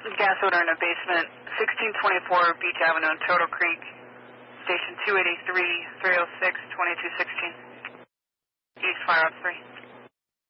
Gas odor in a basement, 1624 Beach Avenue in Turtle Creek, station 283, 306, 2216. East Fire Ops 3.